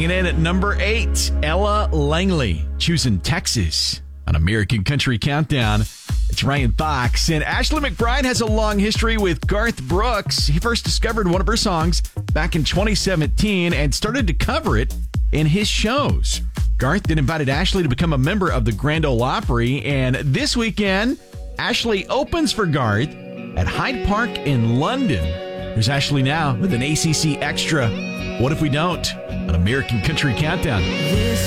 Weighing in at number 8, Ella Langley, choosing Texas on American Country Countdown. It's Ryan Fox, and Ashley McBryde has a long history with Garth Brooks. He first discovered one of her songs back in 2017 and started to cover it in his shows. Garth then invited Ashley to become a member of the Grand Ole Opry, and this weekend, Ashley opens for Garth at Hyde Park in London. Here's Ashley now with an ACC Extra, What If We Don't, on American Country Countdown.